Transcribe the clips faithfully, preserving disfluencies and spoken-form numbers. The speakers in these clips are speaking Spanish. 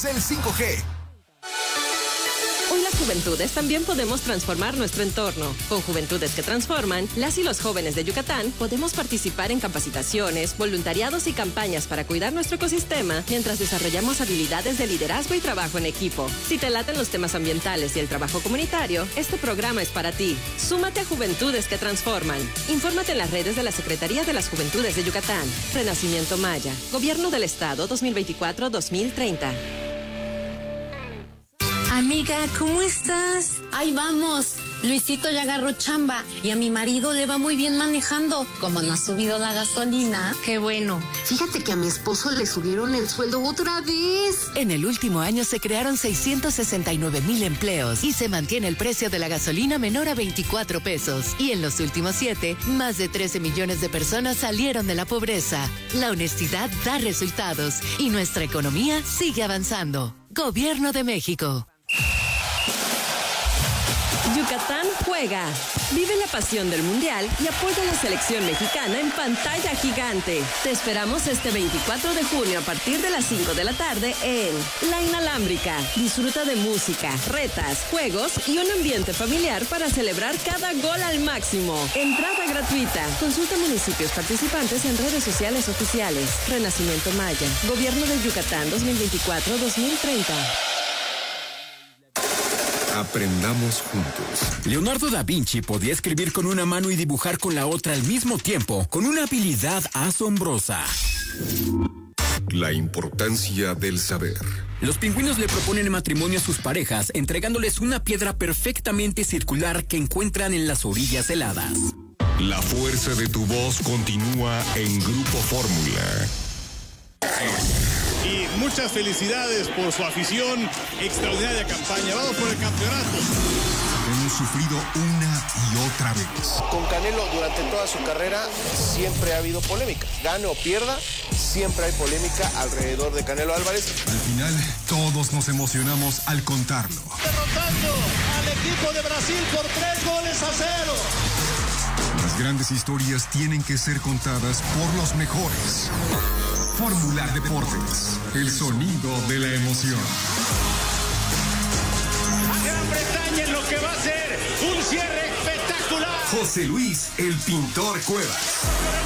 El cinco G. Hoy las juventudes también podemos transformar nuestro entorno. Con Juventudes que Transforman, las y los jóvenes de Yucatán podemos participar en capacitaciones, voluntariados y campañas para cuidar nuestro ecosistema mientras desarrollamos habilidades de liderazgo y trabajo en equipo. Si te laten los temas ambientales y el trabajo comunitario, este programa es para ti. Súmate a Juventudes que Transforman. Infórmate en las redes de la Secretaría de las Juventudes de Yucatán. Renacimiento Maya. Gobierno del Estado dos mil veinticuatro a dos mil treinta. Amiga, ¿cómo estás? Ahí vamos. Luisito ya agarró chamba y a mi marido le va muy bien manejando. Como no ha subido la gasolina, qué bueno. Fíjate que a mi esposo le subieron el sueldo otra vez. En el último año se crearon seiscientos sesenta y nueve mil empleos y se mantiene el precio de la gasolina menor a veinticuatro pesos. Y en los últimos siete, más de trece millones de personas salieron de la pobreza. La honestidad da resultados y nuestra economía sigue avanzando. Gobierno de México. Yucatán juega. Vive la pasión del Mundial y apoya a la selección mexicana en pantalla gigante. Te esperamos este veinticuatro de junio a partir de las cinco de la tarde en La Inalámbrica. Disfruta de música, retas, juegos y un ambiente familiar para celebrar cada gol al máximo. Entrada gratuita. Consulta municipios participantes en redes sociales oficiales. Renacimiento Maya. Gobierno de Yucatán dos mil veinticuatro a dos mil treinta. Aprendamos juntos. Leonardo da Vinci podía escribir con una mano y dibujar con la otra al mismo tiempo, con una habilidad asombrosa. La importancia del saber. Los pingüinos le proponen matrimonio a sus parejas, entregándoles una piedra perfectamente circular que encuentran en las orillas heladas. La fuerza de tu voz continúa en Grupo Fórmula. Y muchas felicidades por su afición, extraordinaria campaña. Vamos por el campeonato. Hemos sufrido una y otra vez. Con Canelo durante toda su carrera siempre ha habido polémica. Gane o pierda, siempre hay polémica alrededor de Canelo Álvarez. Al final, todos nos emocionamos al contarlo. Derrotando al equipo de Brasil por tres goles a cero. Las grandes historias tienen que ser contadas por los mejores. Fórmula Deportes, el sonido de la emoción. A Gran Bretaña en lo que va a ser un cierre espectacular. José Luis, el pintor Cuevas.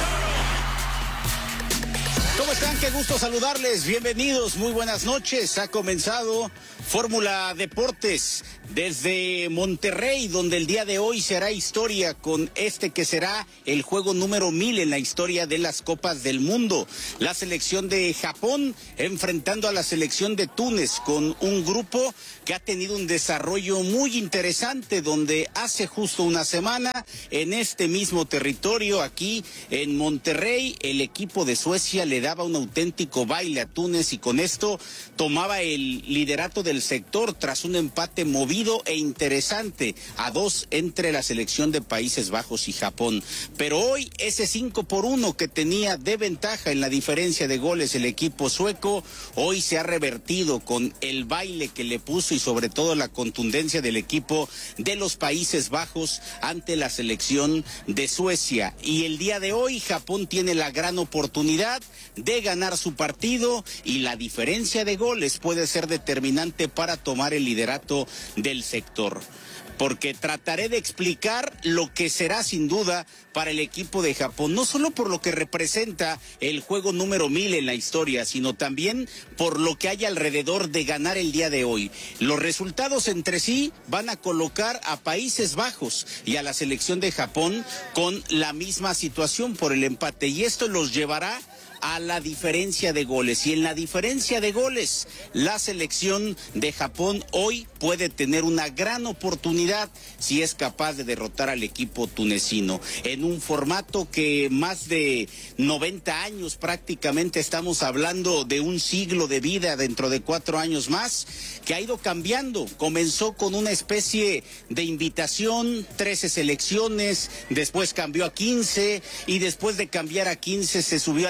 ¿Cómo están? Qué gusto saludarles. Bienvenidos, muy buenas noches. Ha comenzado Fórmula Deportes desde Monterrey, donde el día de hoy se hará historia con este que será el juego número mil en la historia de las Copas del Mundo. La selección de Japón enfrentando a la selección de Túnez con un grupo que ha tenido un desarrollo muy interesante, donde hace justo una semana en este mismo territorio, aquí en Monterrey, el equipo de Suecia le daba un auténtico baile a Túnez y con esto tomaba el liderato del sector tras un empate movido e interesante a dos entre la selección de Países Bajos y Japón. Pero hoy ese cinco por uno que tenía de ventaja en la diferencia de goles el equipo sueco, hoy se ha revertido con el baile que le puso y sobre todo la contundencia del equipo de los Países Bajos ante la selección de Suecia. Y el día de hoy Japón tiene la gran oportunidad de ganar su partido y la diferencia de goles puede ser determinante para tomar el liderato del sector. Porque trataré de explicar lo que será sin duda para el equipo de Japón, no solo por lo que representa el juego número mil en la historia, sino también por lo que hay alrededor de ganar el día de hoy. Los resultados entre sí van a colocar a Países Bajos y a la selección de Japón con la misma situación por el empate, y esto los llevará a la diferencia de goles. Y en la diferencia de goles, la selección de Japón hoy puede tener una gran oportunidad si es capaz de derrotar al equipo tunecino en un formato que más de noventa años prácticamente, estamos hablando de un siglo de vida dentro de cuatro años más, que ha ido cambiando. Comenzó con una especie de invitación, trece selecciones, después cambió a quince y después de cambiar a quince se subió a dieciséis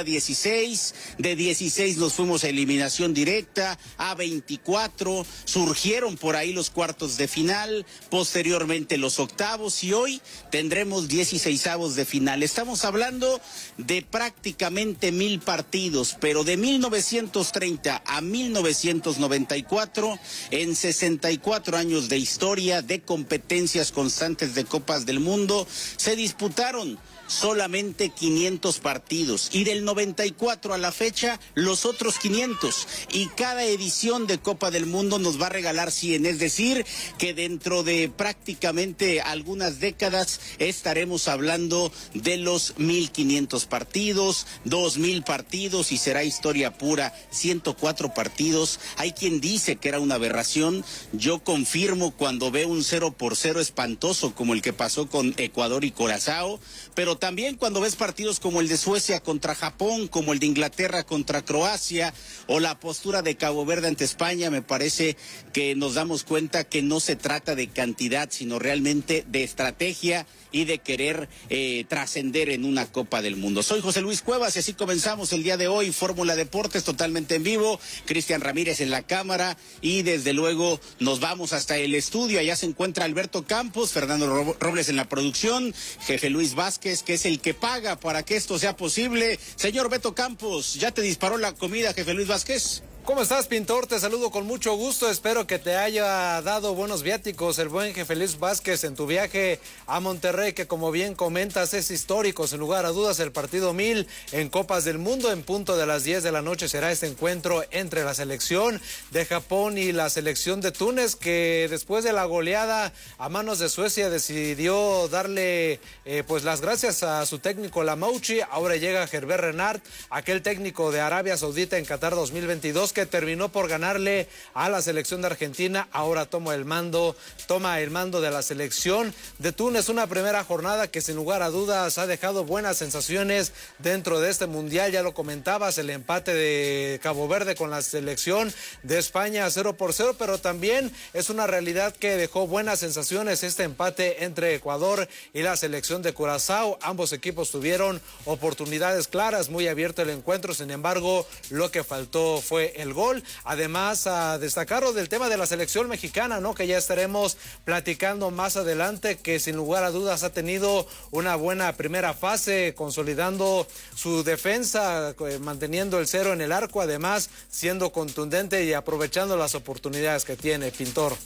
dieciséis, de dieciséis nos fuimos a eliminación directa, a veinticuatro, surgieron por ahí los cuartos de final, posteriormente los octavos y hoy tendremos dieciseisavos de final. Estamos hablando de prácticamente mil partidos, pero de mil novecientos treinta a mil novecientos noventa y cuatro, en sesenta y cuatro años de historia, de competencias constantes de Copas del Mundo, se disputaron solamente quinientos partidos y del noventa y cuatro a la fecha los otros quinientos, y cada edición de Copa del Mundo nos va a regalar cien, es decir que dentro de prácticamente algunas décadas estaremos hablando de los mil quinientos partidos, dos mil partidos y será historia pura. Ciento cuatro partidos, hay quien dice que era una aberración, yo confirmo cuando veo un cero por cero espantoso como el que pasó con Ecuador y Curazao, pero también cuando ves partidos como el de Suecia contra Japón, como el de Inglaterra contra Croacia, o la postura de Cabo Verde ante España, me parece que nos damos cuenta que no se trata de cantidad, sino realmente de estrategia y de querer eh, trascender en una Copa del Mundo. Soy José Luis Cuevas y así comenzamos el día de hoy, Fórmula Deportes totalmente en vivo, Cristian Ramírez en la cámara y desde luego nos vamos hasta el estudio. Allá se encuentra Alberto Campos, Fernando Robles en la producción, jefe Luis Vázquez, que es el que paga para que esto sea posible. Señor Beto Campos, ¿ya te disparó la comida, jefe Luis Vázquez? ¿Cómo estás, Pintor? Te saludo con mucho gusto. Espero que te haya dado buenos viáticos el buen jefe Luis Vázquez en tu viaje a Monterrey, que como bien comentas es histórico, sin lugar a dudas, el partido mil en Copas del Mundo. En punto de las diez de la noche será este encuentro entre la selección de Japón y la selección de Túnez, que después de la goleada a manos de Suecia decidió darle eh, pues las gracias a su técnico Lamouchi. Ahora llega Herbert Renard, aquel técnico de Arabia Saudita en Qatar dos mil veintidós, que terminó por ganarle a la selección de Argentina. Ahora toma el mando, toma el mando de la selección de Túnez. Una primera jornada que sin lugar a dudas ha dejado buenas sensaciones dentro de este mundial. Ya lo comentabas, el empate de Cabo Verde con la selección de España cero por cero, pero también es una realidad que dejó buenas sensaciones este empate entre Ecuador y la selección de Curazao. Ambos equipos tuvieron oportunidades claras, muy abierto el encuentro, sin embargo lo que faltó fue el gol. Además, a destacarlo del tema de la selección mexicana, ¿no? Que ya estaremos platicando más adelante, que sin lugar a dudas ha tenido una buena primera fase, consolidando su defensa, eh, manteniendo el cero en el arco, además siendo contundente y aprovechando las oportunidades que tiene, Pintor.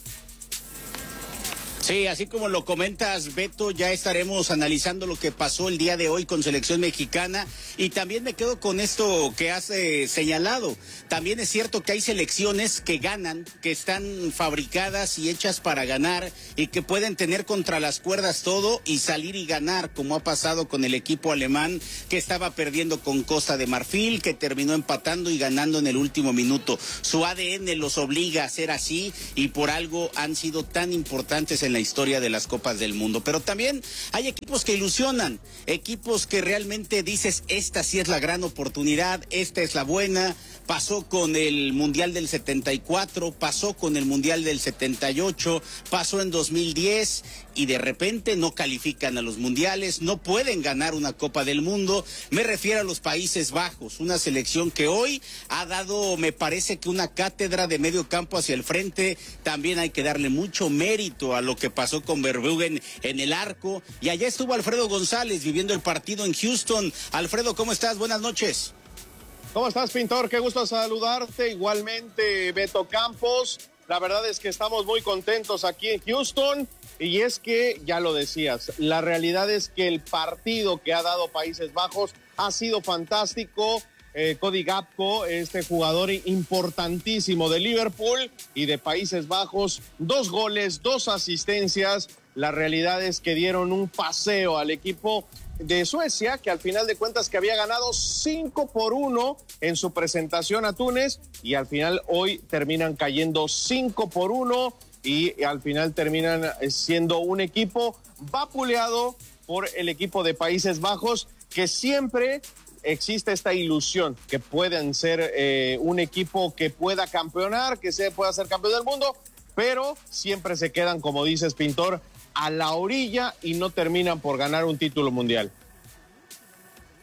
Sí, así como lo comentas, Beto, ya estaremos analizando lo que pasó el día de hoy con selección mexicana, y también me quedo con esto que has eh, señalado. También es cierto que hay selecciones que ganan, que están fabricadas y hechas para ganar y que pueden tener contra las cuerdas todo y salir y ganar, como ha pasado con el equipo alemán que estaba perdiendo con Costa de Marfil, que terminó empatando y ganando en el último minuto. Su A D N los obliga a ser así y por algo han sido tan importantes en la historia de las Copas del Mundo. Pero también hay equipos que ilusionan, equipos que realmente dices, esta sí es la gran oportunidad, esta es la buena. Pasó con el Mundial del setenta y cuatro, pasó con el Mundial del setenta y ocho, pasó en dos mil diez y de repente no califican a los mundiales, no pueden ganar una Copa del Mundo. Me refiero a los Países Bajos, una selección que hoy ha dado, me parece que una cátedra de medio campo hacia el frente. También hay que darle mucho mérito a lo que pasó con Verbruggen en el arco, y allá estuvo Alfredo González viviendo el partido en Houston. Alfredo, ¿cómo estás? Buenas noches. ¿Cómo estás, Pintor? Qué gusto saludarte. Igualmente, Beto Campos. La verdad es que estamos muy contentos aquí en Houston. Y es que, ya lo decías, la realidad es que el partido que ha dado Países Bajos ha sido fantástico. Eh, Cody Gakpo, este jugador importantísimo de Liverpool y de Países Bajos, dos goles, dos asistencias. La realidad es que dieron un paseo al equipo de Suecia, que al final de cuentas que había ganado cinco por uno en su presentación a Túnez, y al final hoy terminan cayendo cinco por uno y al final terminan siendo un equipo vapuleado por el equipo de Países Bajos, que siempre existe esta ilusión que pueden ser eh, un equipo que pueda campeonar, que se pueda ser campeón del mundo, pero siempre se quedan, como dices, Pintor, a la orilla y no terminan por ganar un título mundial.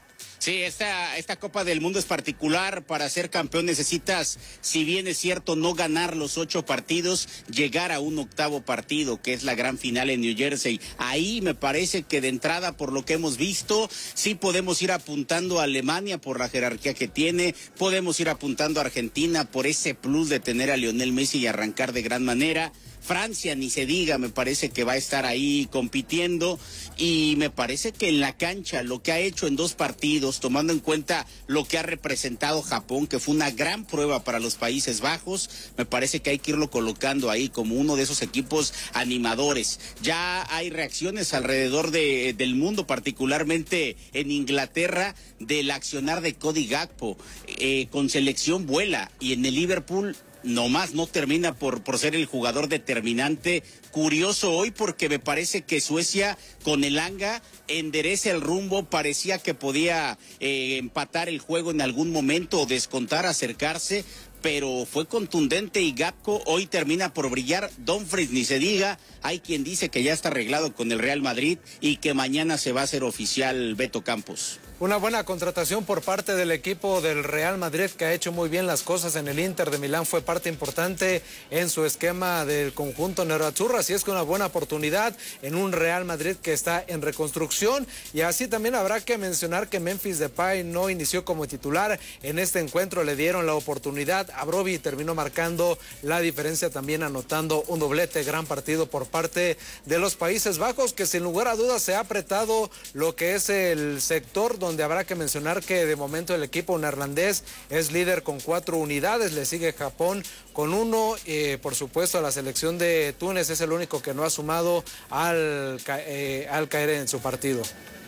Sí, esta, esta Copa del Mundo es particular. Para ser campeón necesitas, si bien es cierto, no ganar los ocho partidos, llegar a un octavo partido, que es la gran final en New Jersey. Ahí me parece que de entrada, por lo que hemos visto, sí podemos ir apuntando a Alemania por la jerarquía que tiene, podemos ir apuntando a Argentina por ese plus de tener a Lionel Messi y arrancar de gran manera. Francia, ni se diga, me parece que va a estar ahí compitiendo, y me parece que en la cancha lo que ha hecho en dos partidos, tomando en cuenta lo que ha representado Japón, que fue una gran prueba para los Países Bajos, me parece que hay que irlo colocando ahí como uno de esos equipos animadores. Ya hay reacciones alrededor de, del mundo, particularmente en Inglaterra, del accionar de Cody Gakpo, eh, con selección vuela, y en el Liverpool nomás no termina por, por ser el jugador determinante. Curioso hoy, porque me parece que Suecia con Elanga endereza el rumbo, parecía que podía eh, empatar el juego en algún momento o descontar, acercarse, pero fue contundente, y Gakpo hoy termina por brillar. Dumfries, ni se diga, hay quien dice que ya está arreglado con el Real Madrid y que mañana se va a hacer oficial Beto Campos. Una buena contratación por parte del equipo del Real Madrid, que ha hecho muy bien las cosas en el Inter de Milán. Fue parte importante en su esquema del conjunto nerazzurro, así es que una buena oportunidad en un Real Madrid que está en reconstrucción. Y así también habrá que mencionar que Memphis Depay no inició como titular en este encuentro, le dieron la oportunidad a Brobbey y terminó marcando la diferencia, también anotando un doblete. Gran partido por parte de los Países Bajos, que sin lugar a dudas se ha apretado lo que es el sector, donde habrá que mencionar que de momento el equipo neerlandés es líder con cuatro unidades, le sigue Japón con uno, eh, por supuesto la selección de Túnez es el único que no ha sumado al, eh, al caer en su partido.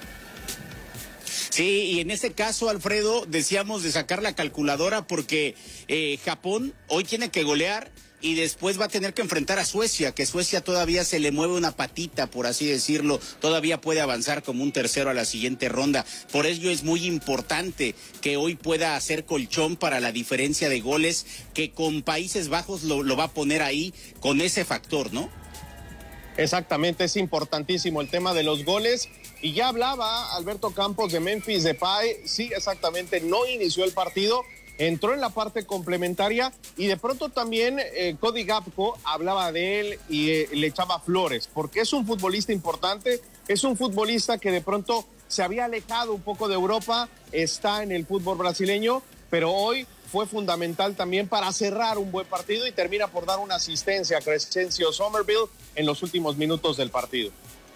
Sí, y en este caso, Alfredo, decíamos de sacar la calculadora, porque eh, Japón hoy tiene que golear y después va a tener que enfrentar a Suecia, que Suecia todavía se le mueve una patita, por así decirlo, todavía puede avanzar como un tercero a la siguiente ronda. Por ello es muy importante que hoy pueda hacer colchón para la diferencia de goles, que con Países Bajos lo, lo va a poner ahí con ese factor, ¿no? Exactamente, es importantísimo el tema de los goles. Y ya hablaba Alberto Campos de Memphis Depay, sí, exactamente, no inició el partido, entró en la parte complementaria, y de pronto también eh, Cody Gakpo hablaba de él y eh, le echaba flores, porque es un futbolista importante, es un futbolista que de pronto se había alejado un poco de Europa, está en el fútbol brasileño, pero hoy fue fundamental también para cerrar un buen partido y termina por dar una asistencia a Crescencio Somerville en los últimos minutos del partido.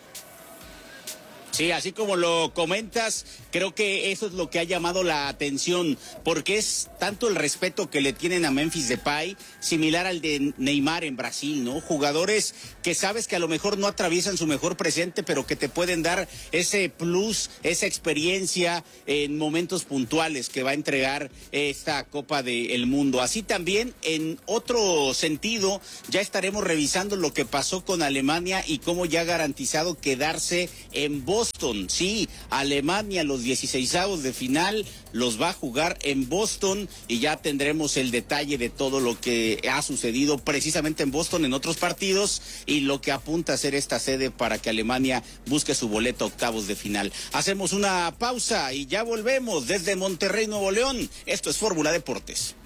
Sí, así como lo comentas, creo que eso es lo que ha llamado la atención, porque es tanto el respeto que le tienen a Memphis Depay, similar al de Neymar en Brasil, ¿no? Jugadores que sabes que a lo mejor no atraviesan su mejor presente, pero que te pueden dar ese plus, esa experiencia en momentos puntuales que va a entregar esta Copa del Mundo. Así también, en otro sentido, ya estaremos revisando lo que pasó con Alemania y cómo ya ha garantizado quedarse en Boston. Boston, sí, Alemania los dieciseisavos de final los va a jugar en Boston, y ya tendremos el detalle de todo lo que ha sucedido precisamente en Boston en otros partidos y lo que apunta a ser esta sede para que Alemania busque su boleto a octavos de final. Hacemos una pausa y ya volvemos desde Monterrey, Nuevo León. Esto es Fórmula Deportes.